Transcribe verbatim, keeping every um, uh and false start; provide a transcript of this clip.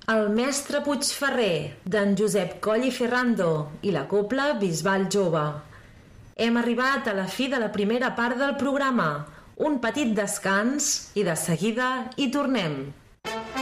El mestre Puigferrer, d'en Josep Coll i Ferrando i la cobla Bisbal Jove. Hem arribat a la fi de la primera part del programa. Un petit descans i de seguida hi tornem.